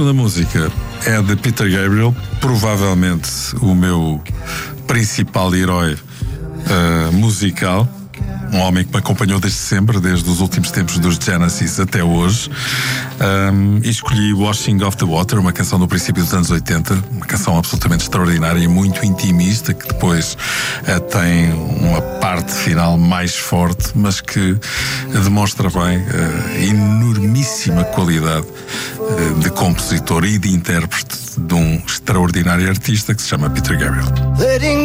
segunda música é de Peter Gabriel, provavelmente o meu principal herói musical. Um homem que me acompanhou desde sempre, desde os últimos tempos dos Genesis até hoje. E escolhi Washing Off the Water, uma canção do princípio dos anos 80, uma canção absolutamente extraordinária e muito intimista, que depois tem uma parte final mais forte, mas que demonstra bem a enormíssima qualidade de compositor e de intérprete de um extraordinário artista que se chama Peter Gabriel.